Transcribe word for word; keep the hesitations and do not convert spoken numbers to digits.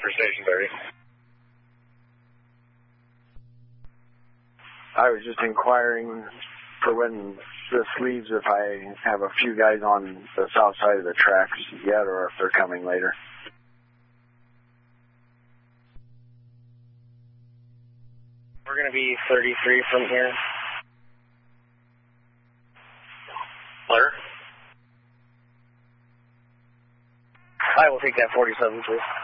for Station thirty. I was just inquiring for when this leaves, if I have a few guys on the south side of the tracks yet, or if they're coming later. We're going to be thirty-three from here. Clear? I will take that forty-seven, please.